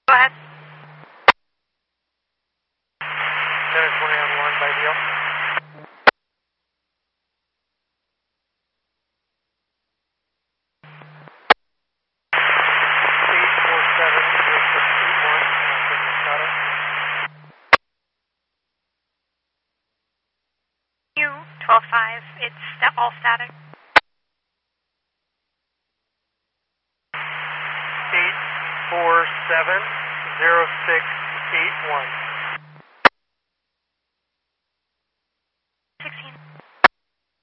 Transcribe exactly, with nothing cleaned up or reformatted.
Go ahead. Center twenty on one by deal. eight four seven zero six eight one. U twelve five. It's st all static. eight four seven zero six eight one.